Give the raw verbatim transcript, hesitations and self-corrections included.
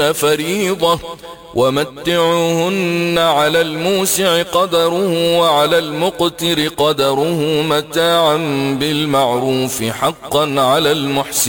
فريضة ومتعوهن على الموسع قدره وعلى المقتر قدره متاعا بالمعروف حقا على المحسنين.